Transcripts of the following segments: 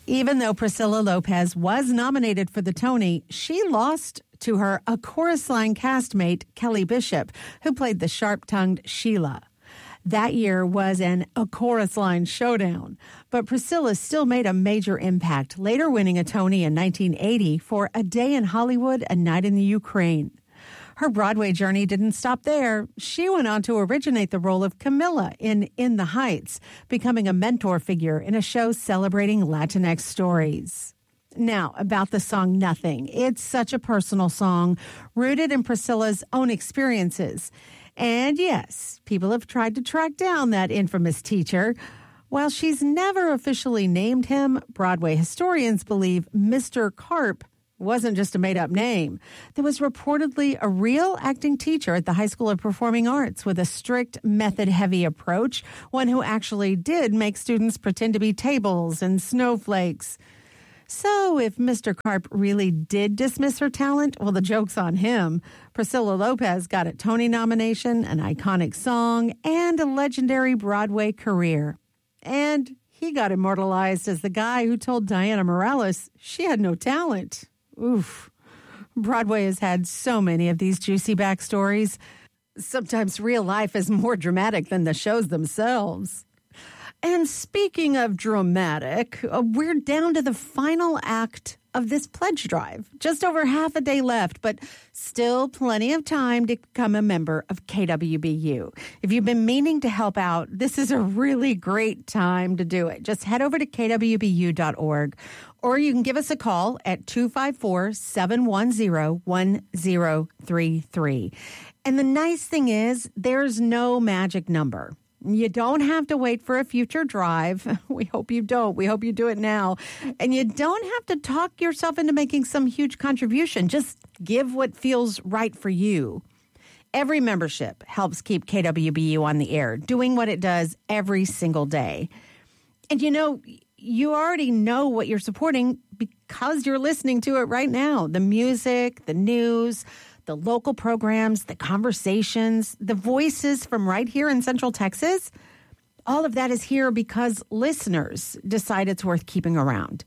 Even though Priscilla Lopez was nominated for the Tony, she lost to her A Chorus Line castmate, Kelly Bishop, who played the sharp-tongued Sheila. That year was an A Chorus Line showdown, but Priscilla still made a major impact, later winning a Tony in 1980 for A Day in Hollywood, A Night in the Ukraine. Her Broadway journey didn't stop there. She went on to originate the role of Camilla in the Heights, becoming a mentor figure in a show celebrating Latinx stories. Now, about the song Nothing. It's such a personal song, rooted in Priscilla's own experiences. And yes, people have tried to track down that infamous teacher. While she's never officially named him, Broadway historians believe Mr. Karp wasn't just a made-up name. There was reportedly a real acting teacher at the High School of Performing Arts with a strict, method-heavy approach, one who actually did make students pretend to be tables and snowflakes. So if Mr. Karp really did dismiss her talent, well, the joke's on him. Priscilla Lopez got a Tony nomination, an iconic song, and a legendary Broadway career. And he got immortalized as the guy who told Diana Morales she had no talent. Oof. Broadway has had so many of these juicy backstories. Sometimes real life is more dramatic than the shows themselves. And speaking of dramatic, we're down to the final act of this pledge drive. Just over half a day left, but still plenty of time to become a member of KWBU. If you've been meaning to help out, this is a really great time to do it. Just head over to kwbu.org, or you can give us a call at 254-710-1033. And the nice thing is, there's no magic number. You don't have to wait for a future drive. We hope you don't. We hope you do it now. And you don't have to talk yourself into making some huge contribution. Just give what feels right for you. Every membership helps keep KWBU on the air, doing what it does every single day. And you already know what you're supporting because you're listening to it right now. The music, the news, the local programs, the conversations, the voices from right here in Central Texas, all of that is here because listeners decide it's worth keeping around.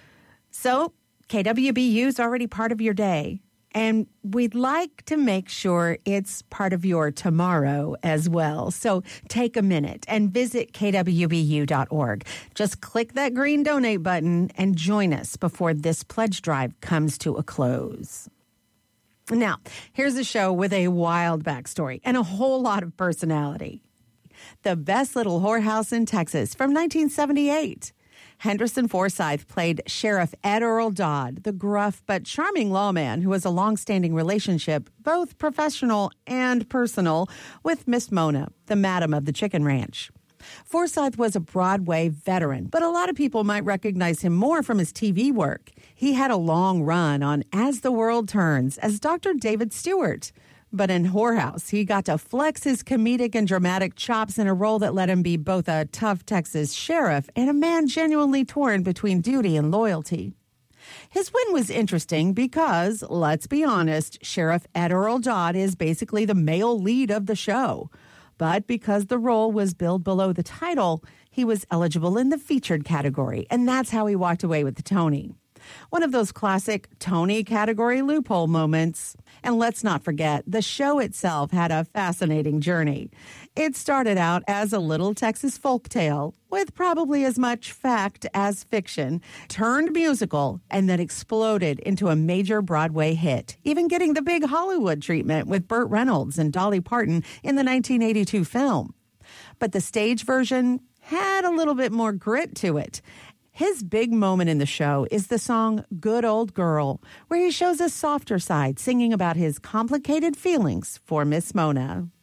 So KWBU is already part of your day, and we'd like to make sure it's part of your tomorrow as well. So take a minute and visit kwbu.org. Just click that green donate button and join us before this pledge drive comes to a close. Now, here's a show with a wild backstory and a whole lot of personality. The Best Little Whorehouse in Texas from 1978. Henderson Forsyth played Sheriff Ed Earl Dodd, the gruff but charming lawman who has a long-standing relationship, both professional and personal, with Miss Mona, the madam of the chicken ranch. Forsyth was a Broadway veteran, but a lot of people might recognize him more from his TV work. He had a long run on As the World Turns as Dr. David Stewart. But in Whorehouse, he got to flex his comedic and dramatic chops in a role that let him be both a tough Texas sheriff and a man genuinely torn between duty and loyalty. His win was interesting because, let's be honest, Sheriff Ed Earl Dodd is basically the male lead of the show. But because the role was billed below the title, he was eligible in the featured category, and that's how he walked away with the Tony. One of those classic Tony category loophole moments. And let's not forget, the show itself had a fascinating journey. It started out as a little Texas folktale with probably as much fact as fiction, turned musical, and then exploded into a major Broadway hit, even getting the big Hollywood treatment with Burt Reynolds and Dolly Parton in the 1982 film. But the stage version had a little bit more grit to it. His big moment in the show is the song Good Old Girl, where he shows a softer side, singing about his complicated feelings for Miss Mona.